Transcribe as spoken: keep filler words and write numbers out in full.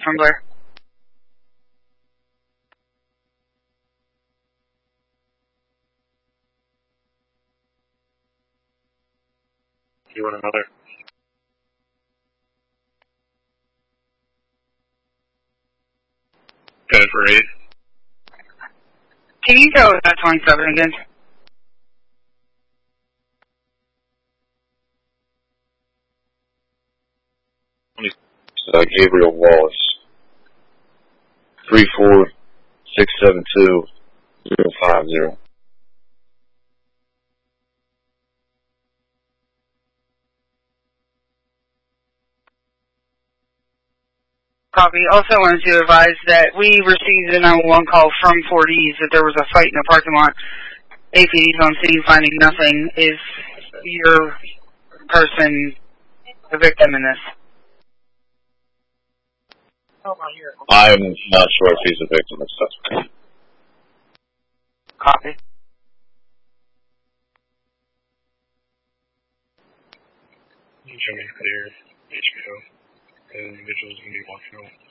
from Blair. You want another? Go for eight. Can you go with that twenty-seven again? Uh, Gabriel Wallace. Three four six seven two zero five zero. Copy. Also wanted to advise that we received a nine one one call from forties that there was a fight in the parking lot. A P D's on scene finding nothing. Is your person the victim in this? I'm not sure if he's a victim of suspect. Copy. You show me clear H P O. The individual's going to be walking away.